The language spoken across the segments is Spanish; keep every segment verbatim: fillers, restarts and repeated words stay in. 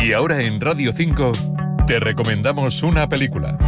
Y ahora en Radio cinco te recomendamos una película.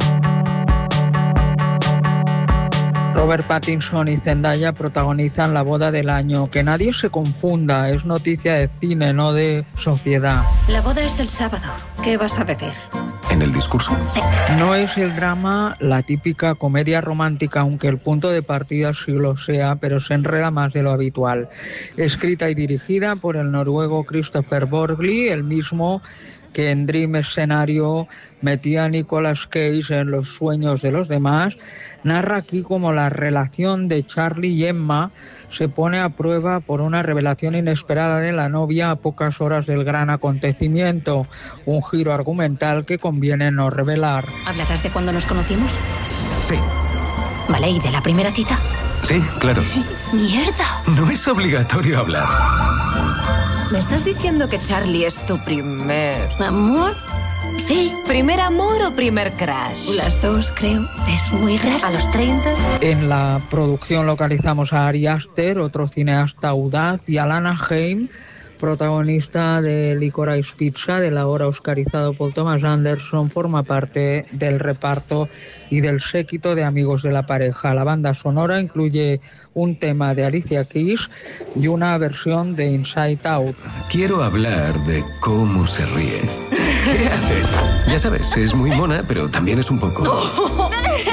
Robert Pattinson y Zendaya protagonizan La boda del año. Que nadie se confunda, es noticia de cine, no de sociedad. La boda es el sábado. ¿Qué vas a decir? ¿En el discurso? Sí. No es el drama la típica comedia romántica, aunque el punto de partida sí lo sea, pero se enreda más de lo habitual. Escrita y dirigida por el noruego Christopher Borgli, el mismo que en Dream Escenario metía a Nicolas Cage en los sueños de los demás, narra aquí cómo la relación de Charlie y Emma se pone a prueba por una revelación inesperada de la novia a pocas horas del gran acontecimiento, un giro argumental que conviene no revelar. ¿Hablarás de cuando nos conocimos? Sí. Vale, ¿y de la primera cita? Sí, claro. ¡Mierda! No es obligatorio hablar. ¿Me estás diciendo que Charlie es tu primer... ¿Amor? Sí. ¿Primer amor o primer crush? Las dos, creo. Es muy raro. ¿A los treinta? En la producción localizamos a Ari Aster, otro cineasta audaz, y a Lana Heim, protagonista de Licorice Pizza, del ahora oscarizado Paul Thomas Anderson, forma parte del reparto y del séquito de amigos de la pareja. La banda sonora incluye un tema de Alicia Keys y una versión de Inside Out. Quiero hablar de cómo se ríe. ¿Qué haces? Ya sabes, es muy mona, pero también es un poco...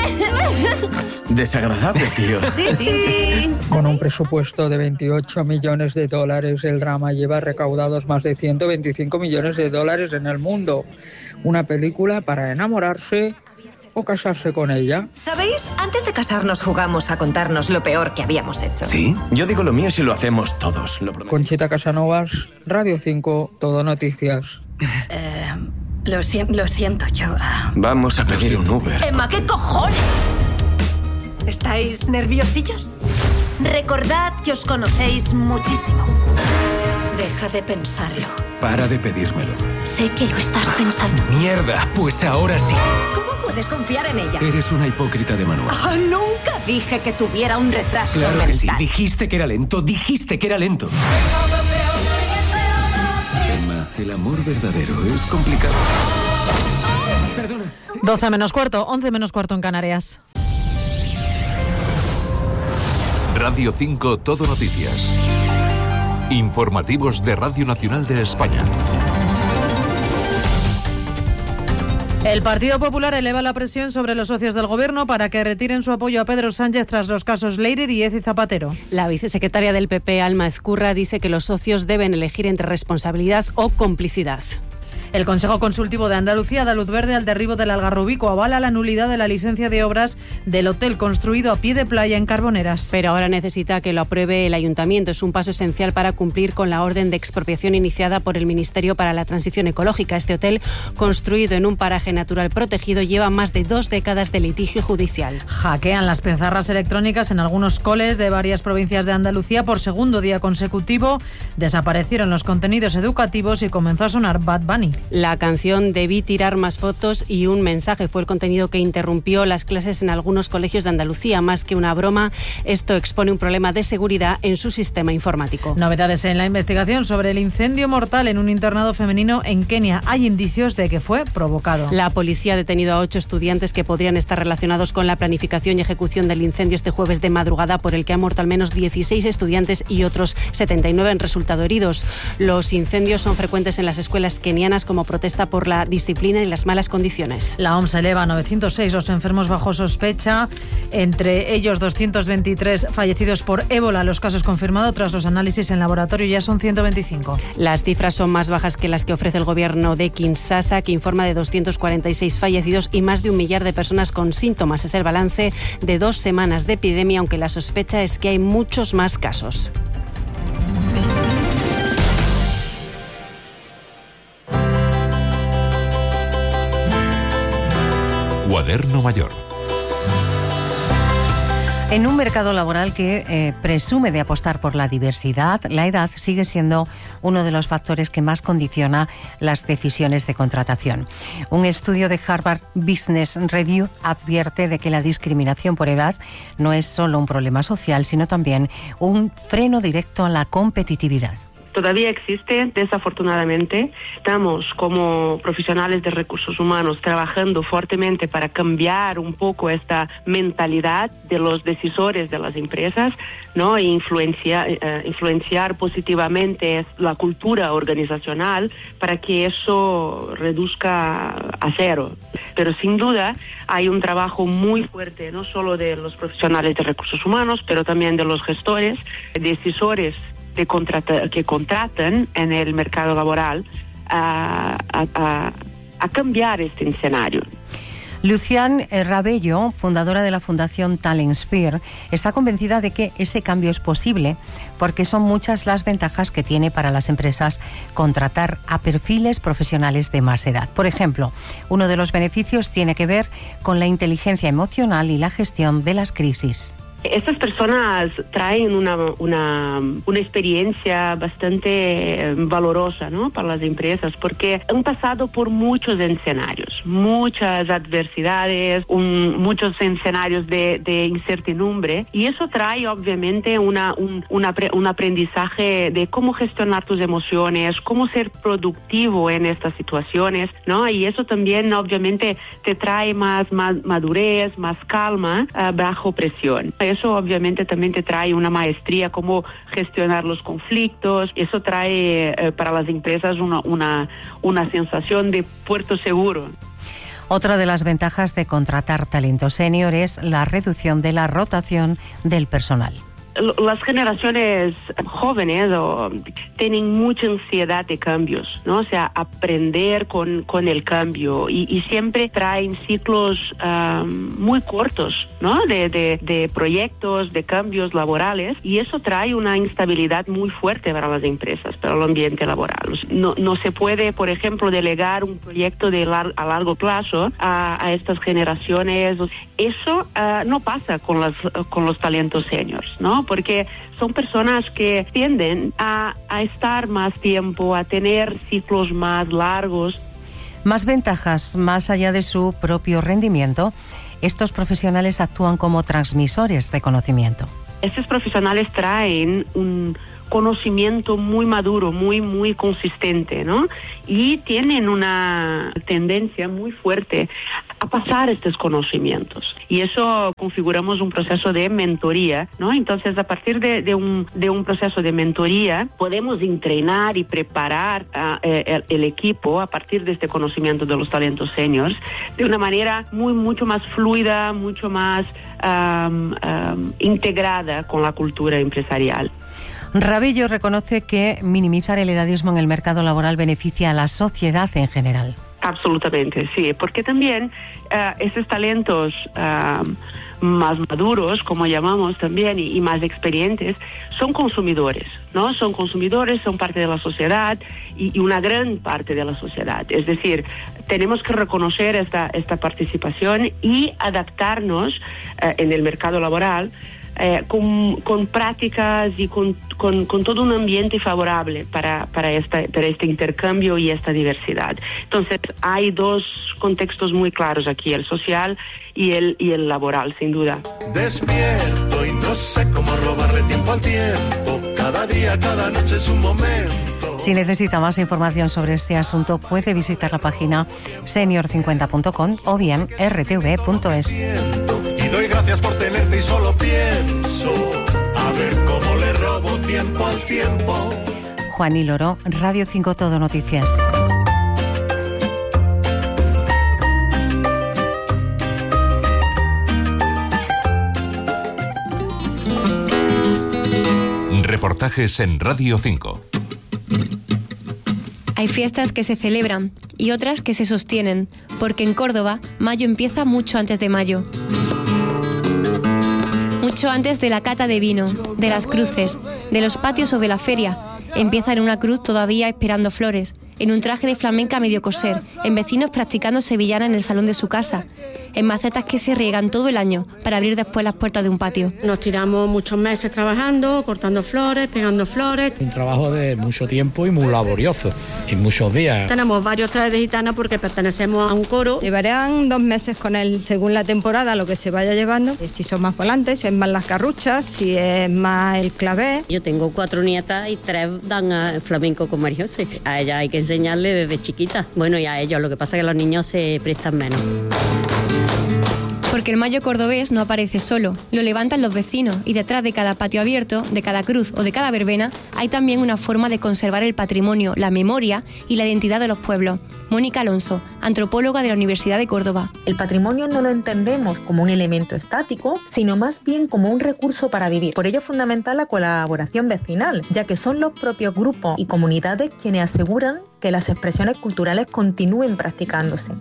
desagradable, tío. Sí, sí, sí. Con un presupuesto de veintiocho millones de dólares, el drama lleva recaudados más de ciento veinticinco millones de dólares en el mundo. Una película para enamorarse o casarse con ella. ¿Sabéis? Antes de casarnos jugamos a contarnos lo peor que habíamos hecho. ¿Sí? Yo digo lo mío si lo hacemos todos, lo prometo. Conchita Casanovas, Radio cinco, Todo Noticias. Eh, lo, si- lo siento, yo... ah, Vamos a pedir un Uber. Emma, ¿qué cojones? ¿Estáis nerviosillos? Recordad que os conocéis muchísimo. deja de pensarlo. Para de pedírmelo. Sé que lo estás pensando. ¡Mierda! Pues ahora sí. ¿Cómo puedes confiar en ella? Eres una hipócrita de manual. Ah, nunca dije que tuviera un retraso Claro mental. que sí. Dijiste que era lento. Dijiste que era lento. Emma, el amor verdadero es complicado. Perdona. doce menos cuarto, once menos cuarto en Canarias. Radio cinco Todo Noticias. Informativos de Radio Nacional de España. El Partido Popular eleva la presión sobre los socios del Gobierno para que retiren su apoyo a Pedro Sánchez tras los casos Leire, Díez y Zapatero. La vicesecretaria del P P, Alma Ezcurra, dice que los socios deben elegir entre responsabilidad o complicidad. El Consejo Consultivo de Andalucía da luz verde al derribo del Algarrobico, avala la nulidad de la licencia de obras del hotel construido a pie de playa en Carboneras. Pero ahora necesita que lo apruebe el Ayuntamiento. Es un paso esencial para cumplir con la orden de expropiación iniciada por el Ministerio para la Transición Ecológica. Este hotel, construido en un paraje natural protegido, lleva más de dos décadas de litigio judicial. Hackean las pizarras electrónicas en algunos coles de varias provincias de Andalucía por segundo día consecutivo. Desaparecieron los contenidos educativos y comenzó a sonar Bad Bunny. La canción Debí tirar más fotos y un mensaje fue el contenido que interrumpió las clases en algunos colegios de Andalucía. Más que una broma, esto expone un problema de seguridad en su sistema informático. Novedades en la investigación sobre el incendio mortal en un internado femenino en Kenia. Hay indicios de que fue provocado. La policía ha detenido a ocho estudiantes que podrían estar relacionados con la planificación y ejecución del incendio este jueves de madrugada, por el que han muerto al menos dieciséis estudiantes y otros setenta y nueve han resultado heridos. Los incendios son frecuentes en las escuelas kenianas como protesta por la disciplina y las malas condiciones. La O M S eleva a novecientos seis los enfermos bajo sospecha, entre ellos doscientos veintitrés fallecidos por ébola. Los casos confirmados tras los análisis en laboratorio ya son ciento veinticinco. Las cifras son más bajas que las que ofrece el gobierno de Kinshasa, que informa de doscientos cuarenta y seis fallecidos y más de un millar de personas con síntomas. Es el balance de dos semanas de epidemia, aunque la sospecha es que hay muchos más casos. Cuaderno Mayor. En un mercado laboral que eh, presume de apostar por la diversidad, la edad sigue siendo uno de los factores que más condiciona las decisiones de contratación. Un estudio de Harvard Business Review advierte de que la discriminación por edad no es solo un problema social, sino también un freno directo a la competitividad. todavía existe, desafortunadamente. Estamos como profesionales de recursos humanos trabajando fuertemente para cambiar un poco esta mentalidad de los decisores de las empresas, ¿no? E influencia, eh, influenciar positivamente la cultura organizacional para que eso reduzca a cero. Pero sin duda hay un trabajo muy fuerte, no solo de los profesionales de recursos humanos, pero también de los gestores, decisores de contrata, que contratan en el mercado laboral a, a, a cambiar este escenario. Luciane Rabello, fundadora de la Fundación Talentsphere, está convencida de que ese cambio es posible porque son muchas las ventajas que tiene para las empresas contratar a perfiles profesionales de más edad. Por ejemplo, uno de los beneficios tiene que ver con la inteligencia emocional y la gestión de las crisis. Estas personas traen una, una, una experiencia bastante valorosa, ¿no? Para las empresas, porque han pasado por muchos escenarios, muchas adversidades, un, muchos escenarios de, de incertidumbre, y eso trae obviamente una, un, una, un aprendizaje de cómo gestionar tus emociones, cómo ser productivo en estas situaciones, ¿no? Y eso también obviamente te trae más, más madurez, más calma uh, bajo presión. Eso obviamente también te trae una maestría cómo gestionar los conflictos. Eso trae eh, para las empresas una, una, una sensación de puerto seguro. Otra de las ventajas de contratar talento senior es la reducción de la rotación del personal. Las generaciones jóvenes oh, tienen mucha ansiedad de cambios, ¿no? O sea, aprender con, con el cambio y, y siempre traen ciclos um, muy cortos, ¿no? De, de, de proyectos, de cambios laborales, y eso trae una instabilidad muy fuerte para las empresas, para el ambiente laboral. No, no se puede, por ejemplo, delegar un proyecto de lar- a largo plazo a, a estas generaciones. Eso uh, no pasa con, las, con los talentos seniors, ¿no? Porque son personas que tienden a, a estar más tiempo, a tener ciclos más largos. Más ventajas, más allá de su propio rendimiento, estos profesionales actúan como transmisores de conocimiento. Estos profesionales traen un conocimiento muy maduro, muy, muy consistente, ¿no? Y tienen una tendencia muy fuerte a pasar estos conocimientos. Y eso configuramos un proceso de mentoría, ¿no? Entonces, a partir de, de, un, de un proceso de mentoría, podemos entrenar y preparar uh, el, el equipo a partir de este conocimiento de los talentos seniors de una manera muy, mucho más fluida, mucho más um, um, integrada con la cultura empresarial. Rabello reconoce que minimizar el edadismo en el mercado laboral beneficia a la sociedad en general. Absolutamente, sí, porque también uh, esos talentos uh, más maduros, como llamamos también, y, y más experientes, son consumidores, ¿no? Son consumidores, son parte de la sociedad y, y una gran parte de la sociedad. Es decir, tenemos que reconocer esta, esta participación y adaptarnos uh, en el mercado laboral Eh, con, con prácticas y con, con, con todo un ambiente favorable para, para, esta, para este intercambio y esta diversidad. Entonces, hay dos contextos muy claros aquí, el social y el, y el laboral, sin duda. Despierto y no sé cómo robarle tiempo al tiempo. Cada día, cada noche es un momento. Si necesita más información sobre este asunto, puede visitar la página senior cincuenta punto com o bien r t v punto es. Y doy gracias por tenerte y solo pienso a ver cómo le robo tiempo al tiempo. Juan y Loro, Radio cinco Todo Noticias. Reportajes en Radio cinco. Hay fiestas que se celebran y otras que se sostienen, porque en Córdoba mayo empieza mucho antes de mayo. Mucho antes de la cata de vino, de las cruces, de los patios o de la feria. Empieza en una cruz todavía esperando flores, en un traje de flamenca medio coser, en vecinos practicando sevillana en el salón de su casa, en macetas que se riegan todo el año para abrir después las puertas de un patio. Nos tiramos muchos meses trabajando, cortando flores, pegando flores. Un trabajo de mucho tiempo y muy laborioso, y muchos días. Tenemos varios trajes de gitana porque pertenecemos a un coro. Llevarán dos meses con él, según la temporada, lo que se vaya llevando. Si son más volantes, si es más las carruchas, si es más el clavé. Yo tengo cuatro nietas y tres dan a flamenco con María José. A ella hay que enseñarle desde chiquita. Bueno, y a ellos, lo que pasa es que los niños se prestan menos. Porque el mayo cordobés no aparece solo, lo levantan los vecinos y detrás de cada patio abierto, de cada cruz o de cada verbena, hay también una forma de conservar el patrimonio, la memoria y la identidad de los pueblos. Mónica Alonso, antropóloga de la Universidad de Córdoba. El patrimonio no lo entendemos como un elemento estático, sino más bien como un recurso para vivir. Por ello es fundamental la colaboración vecinal, ya que son los propios grupos y comunidades quienes aseguran que las expresiones culturales continúen practicándose.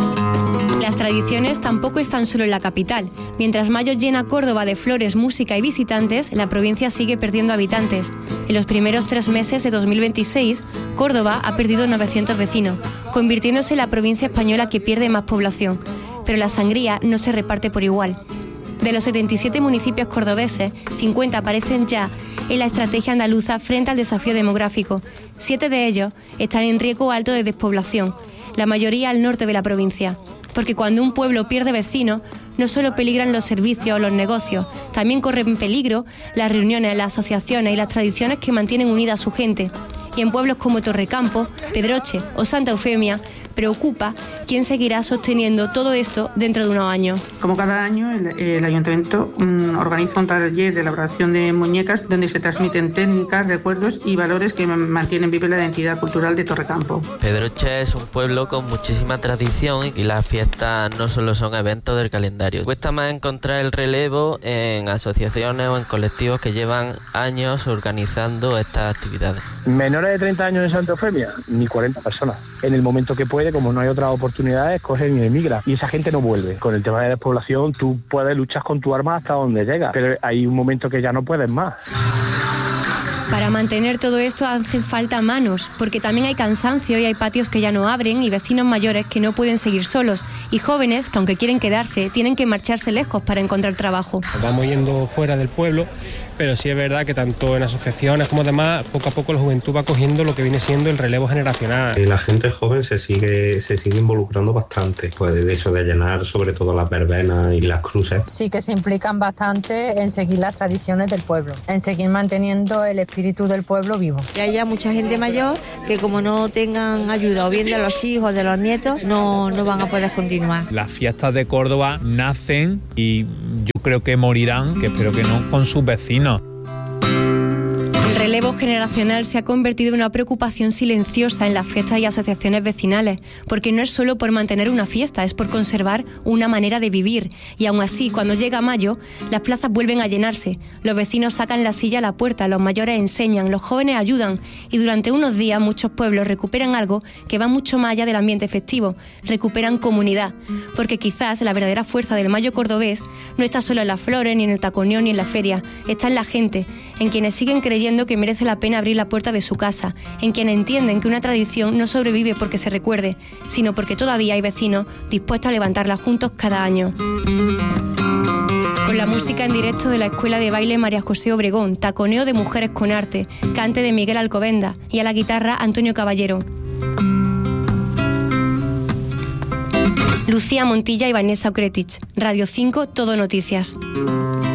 Las tradiciones tampoco están solo en la capital. Mientras mayo llena Córdoba de flores, música y visitantes, la provincia sigue perdiendo habitantes. En los primeros tres meses de dos mil veintiséis, Córdoba ha perdido novecientos vecinos, convirtiéndose en la provincia española que pierde más población. Pero la sangría no se reparte por igual. De los setenta y siete municipios cordobeses, cincuenta aparecen ya en la estrategia andaluza frente al desafío demográfico. Siete de ellos están en riesgo alto de despoblación, la mayoría al norte de la provincia. Porque cuando un pueblo pierde vecinos, no solo peligran los servicios o los negocios, también corren peligro las reuniones, las asociaciones y las tradiciones que mantienen unida a su gente. Y en pueblos como Torrecampo, Pedroche o Santa Eufemia, preocupa quién seguirá sosteniendo todo esto dentro de unos años. Como cada año, el, el Ayuntamiento um, organiza un taller de elaboración de muñecas donde se transmiten técnicas, recuerdos y valores que mantienen viva la identidad cultural de Torrecampo. Pedroche es un pueblo con muchísima tradición y las fiestas no solo son eventos del calendario. Cuesta más encontrar el relevo en asociaciones o en colectivos que llevan años organizando estas actividades. Menores de treinta años en Santa Eufemia, ni cuarenta personas. En el momento que puede, como no hay otras oportunidades, cogen y emigran. Y esa gente no vuelve. Con el tema de despoblación, tú puedes luchar con tu arma hasta donde llegas, pero hay un momento que ya no puedes más. Para mantener todo esto hacen falta manos, porque también hay cansancio y hay patios que ya no abren y vecinos mayores que no pueden seguir solos y jóvenes que aunque quieren quedarse, tienen que marcharse lejos para encontrar trabajo. Vamos yendo fuera del pueblo, pero sí es verdad que tanto en asociaciones como demás, poco a poco la juventud va cogiendo lo que viene siendo el relevo generacional. La gente joven se sigue, se sigue involucrando bastante, pues de eso de llenar sobre todo las verbenas y las cruces. Sí que se implican bastante en seguir las tradiciones del pueblo, en seguir manteniendo el espíritu del pueblo vivo. Y hay ya mucha gente mayor que como no tengan ayuda o bien de los hijos, de los nietos, no, no van a poder continuar. Las fiestas de Córdoba nacen y yo creo que morirán, que espero que no, con sus vecinos. El relevo generacional se ha convertido en una preocupación silenciosa en las fiestas y asociaciones vecinales, porque no es solo por mantener una fiesta, es por conservar una manera de vivir. Y aún así, cuando llega mayo, las plazas vuelven a llenarse, los vecinos sacan la silla a la puerta, los mayores enseñan, los jóvenes ayudan, y durante unos días muchos pueblos recuperan algo que va mucho más allá del ambiente festivo, recuperan comunidad, porque quizás la verdadera fuerza del mayo cordobés no está solo en las flores, ni en el taconeo, ni en la feria, está en la gente, en quienes siguen creyendo que merece la pena abrir la puerta de su casa, en quienes entienden que una tradición no sobrevive porque se recuerde, sino porque todavía hay vecinos dispuestos a levantarla juntos cada año. Con la música en directo de la Escuela de Baile María José Obregón, taconeo de Mujeres con Arte, cante de Miguel Alcobenda y a la guitarra Antonio Caballero. Lucía Montilla y Vanessa Okretich, Radio cinco, Todo Noticias.